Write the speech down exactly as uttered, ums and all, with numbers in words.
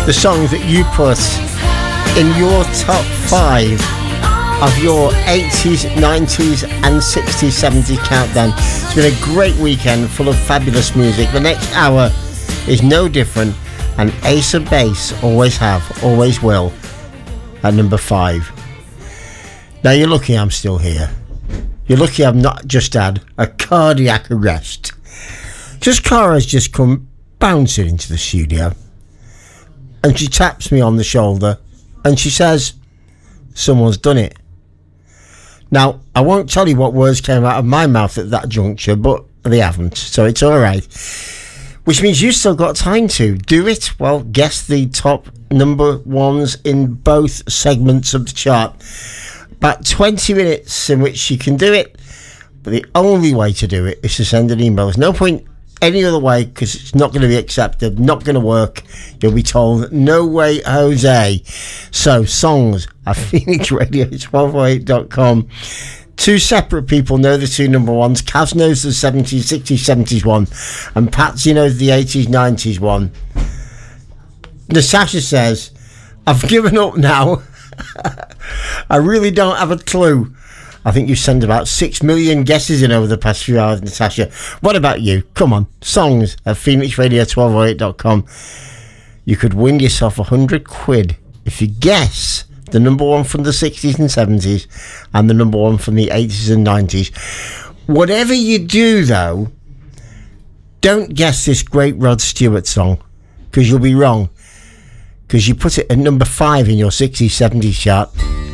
the songs that you put in your top five of your eighties, nineties and sixties, seventies countdown. It's been a great weekend full of fabulous music. The next hour is no different, and Ace of Base always have, always will, at number five. Now you're lucky I'm still here. You're lucky I've not just had a cardiac arrest. Just Cara's just come bouncing into the studio, and she taps me on the shoulder and she says, someone's done it. Now, I won't tell you what words came out of my mouth at that juncture, but they haven't, so it's all right. Which means you've still got time to do it. Well, guess the top number ones in both segments of the chart. About twenty minutes in which you can do it, but the only way to do it is to send an email. There's no point any other way, because it's not going to be accepted, not going to work. You'll be told, no way, Jose. So, songs at phoenix radio twelve oh eight dot com. Two separate people know the two number ones. Kaz knows the seventies, sixties, seventies one, and Patsy knows the eighties, nineties one. Natasha says, I've given up now. I really don't have a clue. I think you sent about six million guesses in over the past few hours, Natasha. What about you? Come on, songs at phoenix radio twelve oh eight dot com. You could win yourself a hundred quid if you guess the number one from the sixties and seventies and the number one from the eighties and nineties. Whatever you do, though, don't guess this great Rod Stewart song, because you'll be wrong, because you put it at number five in your sixties, seventies chart.